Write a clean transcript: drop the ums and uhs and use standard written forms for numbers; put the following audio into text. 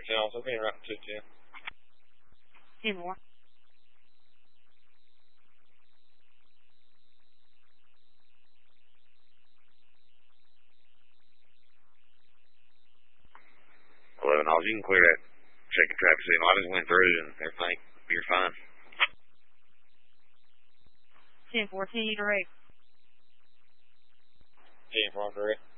also being route 22. 10 more. You can clear that second traffic signal. I just went through and everything. You're fine. 10-4, continue direct. 10-4, direct.